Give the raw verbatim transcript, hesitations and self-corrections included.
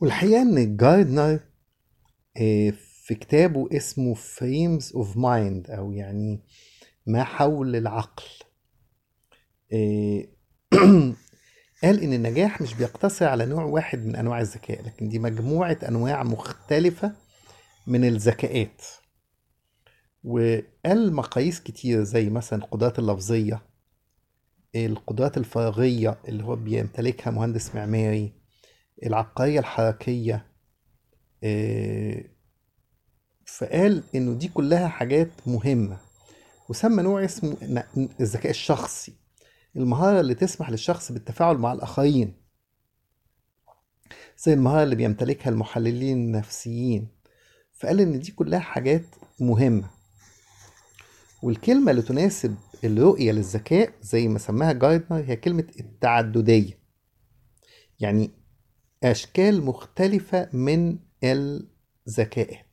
والحقيقة إن جاردنر آه، في كتابه اسمه Frames of Mind أو يعني ما حول العقل. آه، قال إن النجاح مش بيقتصر على نوع واحد من أنواع الذكاء، لكن دي مجموعة أنواع مختلفة من الذكاءات. وقال مقاييس كتير زي مثلا القدرات اللفظية، القدرات الفراغية اللي هو بيمتلكها مهندس معماري، العبقرية الحركية. آه، فقال إنه دي كلها حاجات مهمة، وسمى نوع اسمه ن- الذكاء الشخصي، المهارة اللي تسمح للشخص بالتفاعل مع الآخرين، زي المهارة اللي بيمتلكها المحللين النفسيين. فقال إن دي كلها حاجات مهمة، والكلمة اللي تناسب الرؤية للذكاء زي ما سماها جاردنر هي كلمة التعددية. يعني أشكال مختلفة من الذكاء.